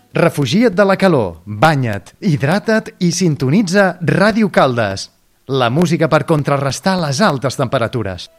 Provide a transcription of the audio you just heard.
Refugia't de la calor, banya't, hidrata't i sintonitza Ràdio Caldes. La música per contrarrestar les altes temperatures.